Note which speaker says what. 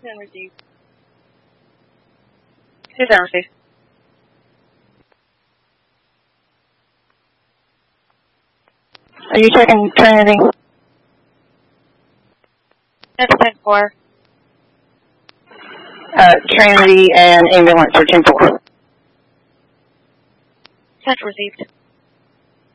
Speaker 1: 10 received.
Speaker 2: 2 10 received.
Speaker 3: Are you checking Trinity?
Speaker 2: 10-4.
Speaker 3: Trinity and ambulance are 10-4.
Speaker 2: 10 received.